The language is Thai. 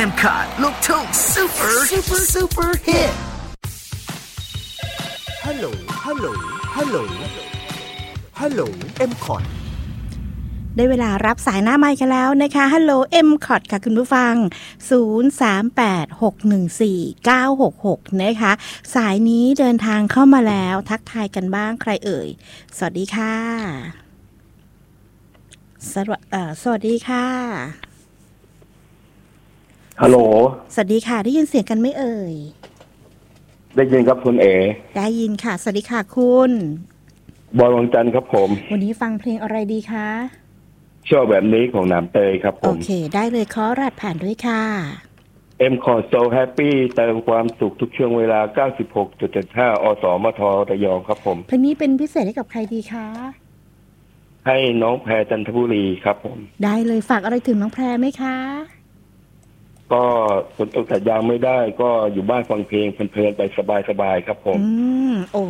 M Cot ลูกทุ่งซูเปอร์ฮิตฮัลโหลM Cot ได้เวลารับสายหน้าไมค์กันแล้วนะคะฮัลโหล M Cot ค่ะคุณผู้ฟัง0386149666นะคะสายนี้เดินทางเข้ามาแล้วทักทายกันบ้างใครเอ่ยสวัสดีค่ะสวัสดีค่ะฮัลโหลสวัสดีค่ะได้ยินเสียงกันไหมเอ่ยได้ยินครับคุณเอได้ยินค่ะสวัสดีค่ะคุณบอยวังจันทร์ครับผมวันนี้ฟังเพลงอะไรดีคะชอบแบบนี้ของน้ำเตยครับผมโอเคได้เลยขอรหัสผ่านด้วยค่ะ M Cot So Happy เติมความสุขทุกช่วงเวลา 96.75 อสมทระยองครับผมเพลงนี้เป็นพิเศษให้กับใครดีคะให้น้องแพรจันทบุรีครับผมได้เลยฝากอะไรถึงน้องแพรไหมคะก็ฝนตกแต่ยางไม่ได้ก็อยู่บ้านฟังเพลงเพลินๆไปสบายๆครับผมโอ้